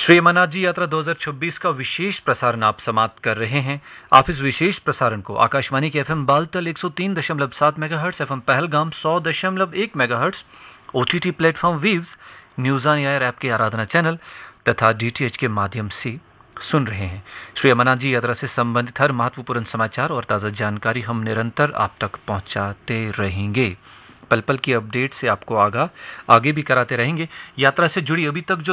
श्री अमरनाथ जी यात्रा 2026 का विशेष प्रसारण आप समाप्त कर रहे हैं। आप इस विशेष प्रसारण को आकाशवाणी के FM Baltal 103.7 megahertz, FM Pahalgam 100.1 megahertz, OTT platform weaves, news on air app के आराधना चैनल तथा डीटीएच के माध्यम से सुन रहे हैं। श्री अमरनाथ जी यात्रा से संबंधित हर महत्वपूर्ण समाचार और ताज़ा जानकारी हम निरंतर आप तक पहुंचाते रहेंगे। पल पल की अपडेट से आपको आगे भी कराते रहेंगे। यात्रा से जुड़ी अभी तक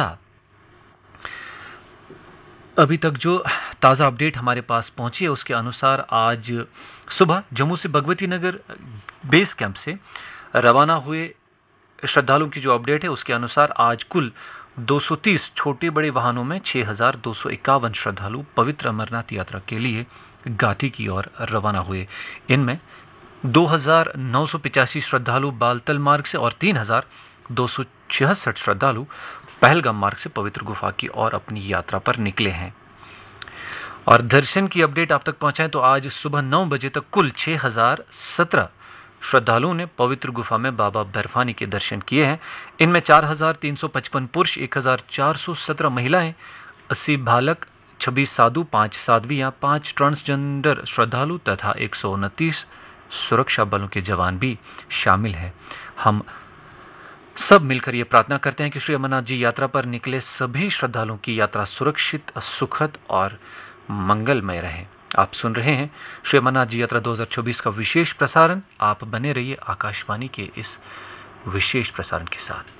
जो ताज़ा अपडेट हमारे पास पहुंची है उसके अनुसार आज सुबह जम्मू से भगवती नगर बेस कैंप से रवाना हुए श्रद्धालुओं की जो अपडेट है उसके अनुसार आज कुल 230 छोटे बड़े वाहनों में 6,251 श्रद्धालु पवित्र अमरनाथ यात्रा के लिए घाटी की ओर रवाना हुए। इनमें 2,985 श्रद्धालु बालतल मार्ग से और 3,266 श्रद्धालु पहलगाम मार्ग से पवित्र गुफा की ओर अपनी यात्रा पर निकले हैं। और दर्शन की अपडेट आप तक पहुंचाएं तो आज सुबह 9 बजे तक कुल 6,017 श्रद्धालुओं ने पवित्र गुफा में बाबा बर्फानी के दर्शन किए हैं। इनमें 4,355 पुरुष, 1,417 महिलाएं, 80 बालक, 26 साधु, 5 साध्वियां, 5 ट्रांसजेंडर श्रद्धालु तथा 129 सुरक्षा बलों के जवान भी शामिल हैं। हम सब मिलकर ये प्रार्थना करते हैं कि श्री अमरनाथ जी यात्रा पर निकले सभी श्रद्धालुओं की यात्रा सुरक्षित, सुखद और मंगलमय रहे। आप सुन रहे हैं श्री अमरनाथ जी यात्रा 2024 का विशेष प्रसारण। आप बने रहिए आकाशवाणी के इस विशेष प्रसारण के साथ।